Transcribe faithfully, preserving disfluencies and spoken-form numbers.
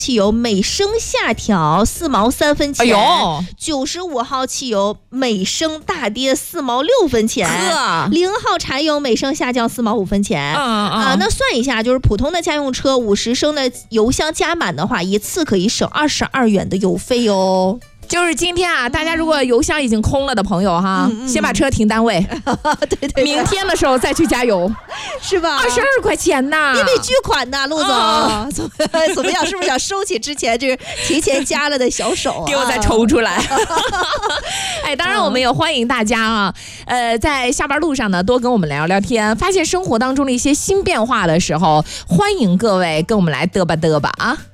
汽油每升下调四毛三分钱， 哎呦， 九十五号汽油每升大跌四毛六分钱，零号柴油每升下降四毛五分钱。 嗯嗯啊，那算一下，就是普通的家用车五十升的油箱加满的话，一次可以省二十二元的油费哦。 就是今天啊，大家如果油箱已经空了的朋友哈，嗯嗯、先把车停单位， 对, 对对， 明天的时候再去加油， 是吧？ 二十二块钱呐， 你得巨款呐，陆总，哦、怎么怎么样？是不是想收起之前这提前加了的小手、啊？ 给我再抽出来。哎，当然我们也欢迎大家啊，呃，在下班路上呢，多跟我们聊聊天，发现生活当中的一些新变化的时候，欢迎各位跟我们来嘚吧嘚吧啊。